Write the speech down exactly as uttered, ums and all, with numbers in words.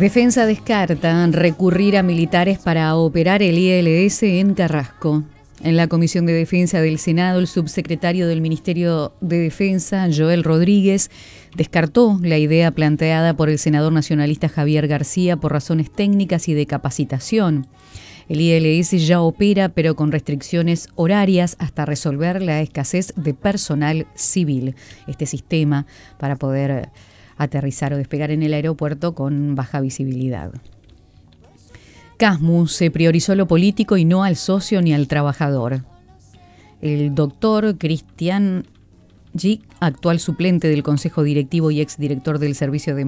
Defensa descarta recurrir a militares para operar el I L S en Carrasco. En la Comisión de Defensa del Senado, el subsecretario del Ministerio de Defensa, Joel Rodríguez, descartó la idea planteada por el senador nacionalista Javier García por razones técnicas y de capacitación. El I L S ya opera, pero con restricciones horarias hasta resolver la escasez de personal civil. Este sistema para poder aterrizar o despegar en el aeropuerto con baja visibilidad. Casmus se priorizó lo político y no al socio ni al trabajador. El doctor Cristian G., actual suplente del Consejo Directivo y exdirector del Servicio de